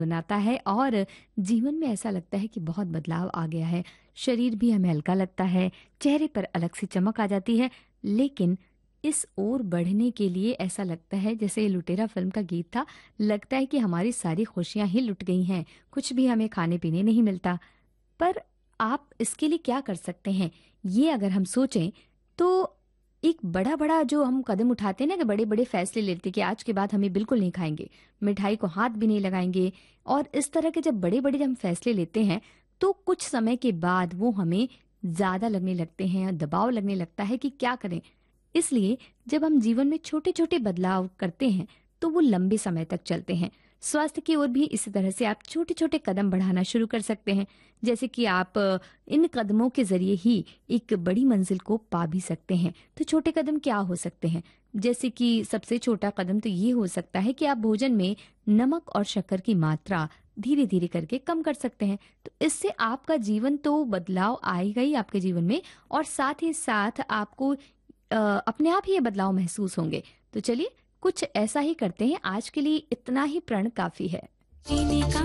बनाता है और जीवन में ऐसा लगता है कि बहुत बदलाव आ गया है। शरीर भी हमें हल्का लगता है, चेहरे पर अलग सी चमक आ जाती है। लेकिन इस ओर बढ़ने के लिए ऐसा लगता है जैसे लुटेरा फिल्म का गीत था, लगता है कि हमारी सारी खुशियां ही लुट गई हैं, कुछ भी हमें खाने पीने नहीं मिलता। पर आप इसके लिए क्या कर सकते हैं? ये अगर हम सोचें तो एक बड़ा-बड़ा जो हम कदम उठाते हैं ना कि बड़े-बड़े फैसले लेते हैं कि आज के बाद हमें बिल्कुल नहीं खाएँगे, मिठाई को हाथ भी नहीं लगाएँगे और इस तरह के जब बड़े-बड़े हम फैसले लेते हैं, तो कुछ समय के बाद वो हमें ज़्यादा लगने लगते हैं, दबाव लगने लगता है कि क्या करें? इसलिए जब हम जीवन में छोटे-छोटे बदलाव करते हैं, तो वो लंबे समय तक चलते हैं। स्वास्थ्य की ओर भी इसी तरह से आप छोटे-छोटे कदम बढ़ाना शुरू कर सकते हैं। जैसे कि आप इन कदमों के ज़रिए ही एक बड़ी मंजिल को पा भी सकते हैं। तो छोटे कदम क्या हो सकते हैं? जैसे कि सबसे छोटा कदम तो ये हो सकता है कि आप भोजन में नमक और शक्कर की मात्रा धीरे-धीरे करके कम कर सकते हैं। तो इससे आपका जीवन तो बदलाव आएगा ही आपके जीवन में और साथ ही साथ आपको अपने आप ही ये बदलाव महसूस होंगे। तो चलिए कुछ ऐसा ही करते हैं, आज के लिए इतना ही प्रण काफ़ी है।